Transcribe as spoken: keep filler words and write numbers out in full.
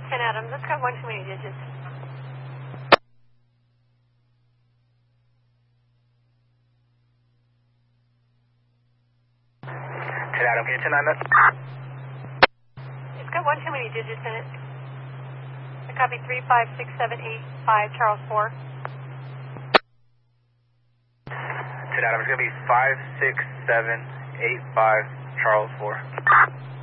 ten Adams, let's got one too many digits. ten Adam, can you ten nine that? It's got one too many digits in it. I copy three five six seven eight five Charles four. ten Adam, it's going to be five six seven eight five Charles four.